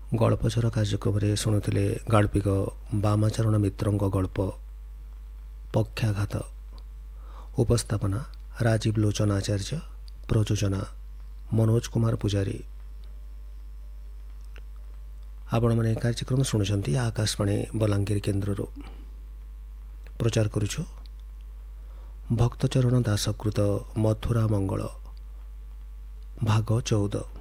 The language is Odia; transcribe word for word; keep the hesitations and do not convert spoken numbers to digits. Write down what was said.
ଗଳ୍ପଚର କାର୍ଯ୍ୟକ୍ରମରେ ଶୁଣୁଥିଲେ ଗାଳ୍ପିକ ବାମାଚରଣ ମିତ୍ରଙ୍କ ଗଳ୍ପ ପକ୍ଷାଘାତ। ଉପସ୍ଥାପନା ରାଜୀବ ଲୋଚନ ଆଚାର୍ଯ୍ୟ। ପ୍ରଯୋଜନା ମନୋଜ କୁମାର ପୂଜାରୀ। ଆପଣମାନେ ଏ କାର୍ଯ୍ୟକ୍ରମ ଶୁଣୁଛନ୍ତି ଆକାଶବାଣୀ ବଲାଙ୍ଗୀର କେନ୍ଦ୍ରରୁ। ପ୍ରଚାର କରୁଛୁ ଭକ୍ତଚରଣ ଦାସକୃତ ମଥୁରା ମଙ୍ଗଳ ଭାଗ ଚଉଦ।